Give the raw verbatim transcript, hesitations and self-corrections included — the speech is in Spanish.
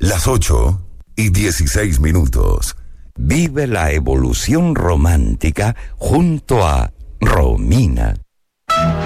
Las ocho y dieciséis minutos. Vive la evolución romántica junto a Romina.